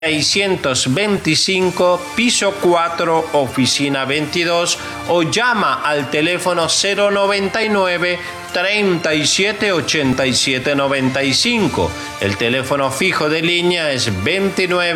625, piso 4, oficina 22, o llama al teléfono 099 37 87 95. El teléfono fijo de línea es 29